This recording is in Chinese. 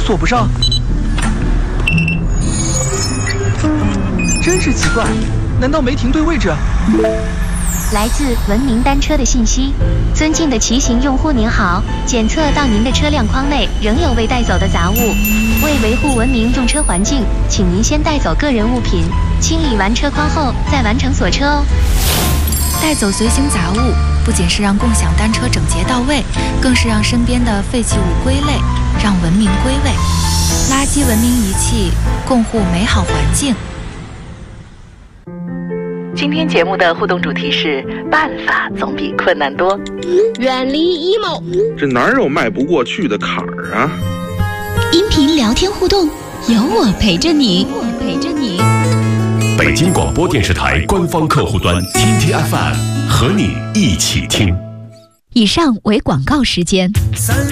锁不上。真是奇怪，难道没停对位置？ 来自文明单车的信息：尊敬的骑行用户您好，检测到您的车辆框内仍有未带走的杂物，为维护文明用车环境，请您先带走个人物品，清理完车框后再完成锁车哦。 带走随行杂物，不仅是让共享单车整洁到位，更是让身边的废弃物归类，让文明归位。垃圾文明遗弃，共护美好环境。 今天节目的互动主题是：办法总比困难多。 远离 emo， 这哪有迈不过去的坎儿啊？ 音频聊天互动，有我陪着你。 北京广播电视台官方客户端 TTFM 和你一起听。 以上为广告时间。